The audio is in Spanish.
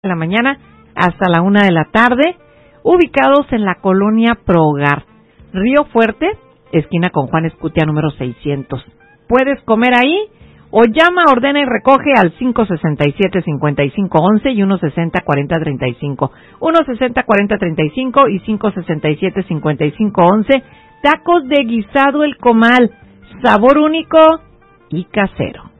de la mañana hasta la 1 de la tarde, ubicados en la colonia Prohogar, Río Fuerte, esquina con Juan Escutia número 600. Puedes comer ahí o llama, ordena y recoge al 567-5511 y 160-4035. 160-4035 y 567-5511. Tacos de guisado El Comal, sabor único y casero.